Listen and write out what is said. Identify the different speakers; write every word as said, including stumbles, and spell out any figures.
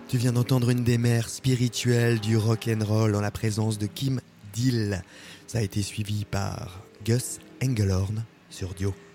Speaker 1: Tu viens d'entendre une des mères spirituelles du rock'n'roll en la présence de Kim Deal. Ça a été suivi par Gus Engelhorn sur Dio.